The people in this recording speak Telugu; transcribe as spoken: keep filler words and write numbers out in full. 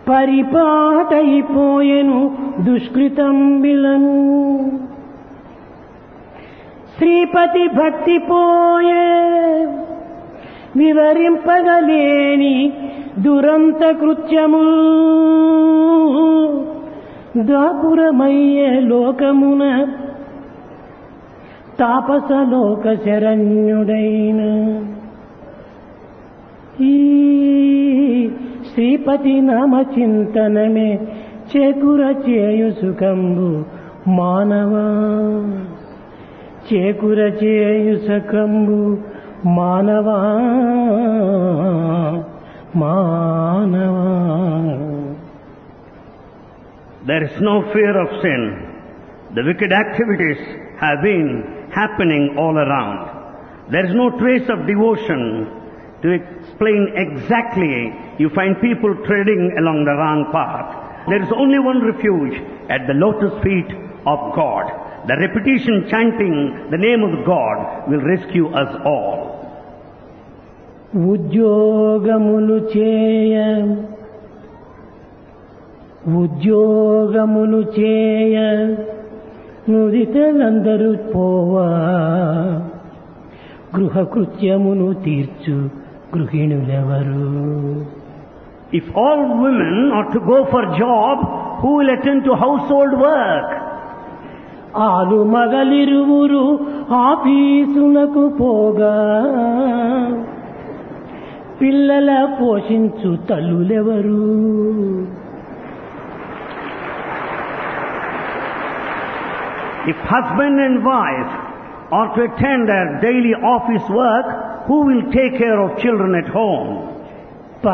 పరిపాటైపోయెను దుష్కృతం బిలను శ్రీపతి భక్తి పోయే వివరింపగలేని దురంత కృత్యము దాపురమయ్యే లోకమున తాపసలోక శరణ్యుడైన ఈ శ్రీపతి నామ చింతనమే చేకుర చేయు సుఖంబు మానవా చేకుర చేయు సుఖంబు మానవా మానవా. There is no fear of sin. The wicked activities have been happening all around. There is no trace of devotion. To explain exactly, you find people treading along the wrong path. There is only one refuge at the lotus feet of God. The repetition chanting the name of God will rescue us all. ఉద్యోగములు చేయ ఉద్యోగములు చేయ నురితలందరూ పోవా గృహకృత్యమును తీర్చు గృహిణులెవరు. If all women are to go for job, who will attend to household work? ఆలు మగలిరువురు ఆఫీసులకు పోగా పిల్లల పోషించు తల్లులెవరు. If husband and wife are to attend their daily office work, who will take care of children at home?